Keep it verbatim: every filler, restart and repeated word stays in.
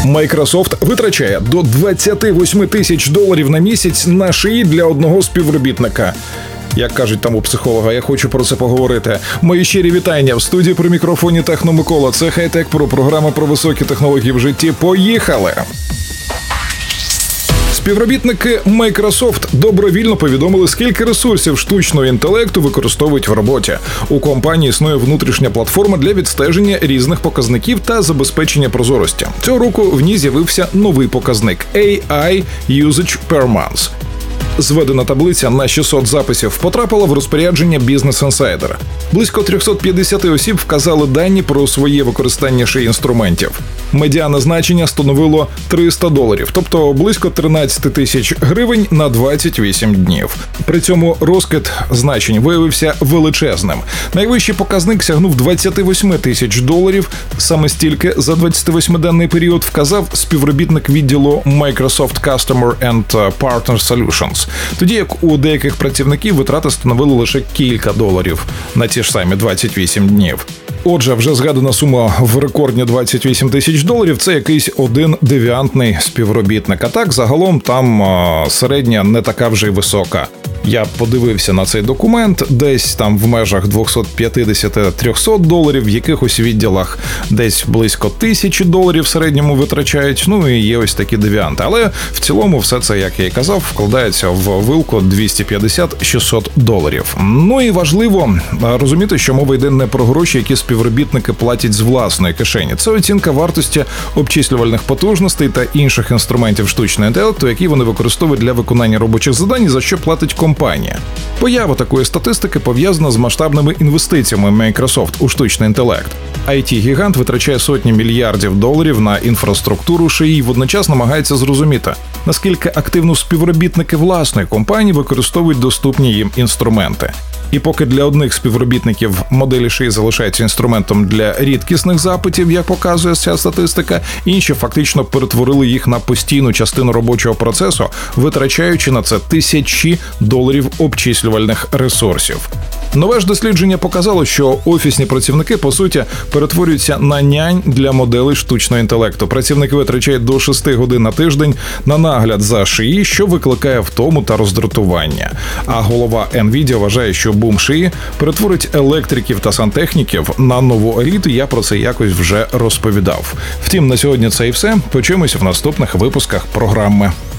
Microsoft витрачає до двадцять вісім тисяч доларів на місяць на шиї для одного співробітника. Як кажуть там у психолога, я хочу про це поговорити. Мої щирі вітання в студії при мікрофоні Техно Микола. Це Хай-Тек Про, програма про високі технології в житті. Поїхали! Співробітники Microsoft добровільно повідомили, скільки ресурсів штучного інтелекту використовують в роботі. У компанії існує внутрішня платформа для відстеження різних показників та забезпечення прозорості. Цього року в ній з'явився новий показник – ей ай Usage Per Month. Зведена таблиця на шістсот записів потрапила в розпорядження Business Insider. Близько триста п'ятдесят осіб вказали дані про своє використання шиї інструментів. Медіане значення становило триста доларів, тобто близько тринадцять тисяч гривень на двадцять вісім днів. При цьому розкид значень виявився величезним. Найвищий показник сягнув двадцять вісім тисяч доларів. Саме стільки за двадцятивосьмиденний період вказав співробітник відділу Microsoft Customer and Partner Solutions. Тоді як у деяких працівників витрати становили лише кілька доларів на ті ж самі двадцять вісім днів. Отже, вже згадана сума в рекордні двадцять вісім тисяч доларів – це якийсь один девіантний співробітник. А так, загалом, там а, середня не така вже й висока. Я подивився на цей документ, десь там в межах двісті п'ятдесят до трьохсот доларів, в якихось відділах десь близько тисячі доларів в середньому витрачають, ну і є ось такі девіанти. Але в цілому все це, як я і казав, вкладається в вилку двісті п'ятдесят до шістсот доларів. Ну і важливо розуміти, що мова йде не про гроші, які співробітники платять з власної кишені. Це оцінка вартості обчислювальних потужностей та інших інструментів штучного інтелекту, які вони використовують для виконання робочих завдань, за що платить компанія. Компанія. Поява такої статистики пов'язана з масштабними інвестиціями Microsoft у штучний інтелект. ай ті-гігант витрачає сотні мільярдів доларів на інфраструктуру шиї і водночас намагається зрозуміти, наскільки активно співробітники власної компанії використовують доступні їм інструменти. І поки для одних співробітників моделі шиї залишаються інструментом для рідкісних запитів, як показує ця статистика, інші фактично перетворили їх на постійну частину робочого процесу, витрачаючи на це тисячі доларів обчислювальних ресурсів. Нове ж дослідження показало, що офісні працівники, по суті, перетворюються на нянь для моделей штучного інтелекту. Працівники витрачають до шести годин на тиждень на нагляд за шиї, що викликає втому та роздратування. А голова Nvidia вважає, що бум шиї перетворить електриків та сантехніків на нову еліту. Я про це якось вже розповідав. Втім, на сьогодні це і все. Почуємося в наступних випусках програми.